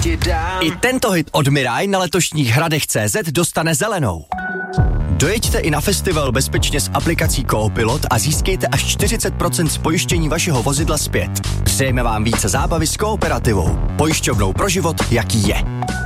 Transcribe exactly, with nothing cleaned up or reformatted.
ti dám. I tento hit od Mirai na letošních hradech tečka cé zet dostane zelenou. Dojeďte i na festival bezpečně s aplikací Coopilot a získejte až čtyřicet procent z pojištění vašeho vozidla zpět. Přejeme vám více zábavy s Kooperativou. Pojišťovnou pro život, jaký je.